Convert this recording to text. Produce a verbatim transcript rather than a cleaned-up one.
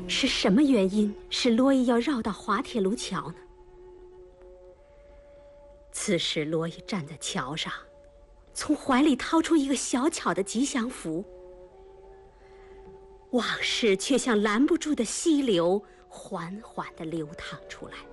是什么原因使罗伊要绕到滑铁卢桥呢？此时，罗伊站在桥上，从怀里掏出一个小巧的吉祥符。往事却像拦不住的溪流，缓缓地流淌出来。